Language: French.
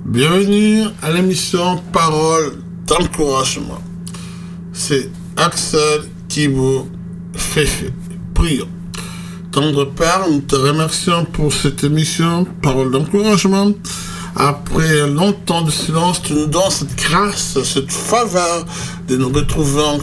Bienvenue à l'émission Parole d'encouragement. C'est Axel qui vous fait prier. Tendre Père, nous te remercions pour cette émission Parole d'encouragement. Après longtemps de silence, tu nous donnes cette grâce, cette faveur de nous retrouver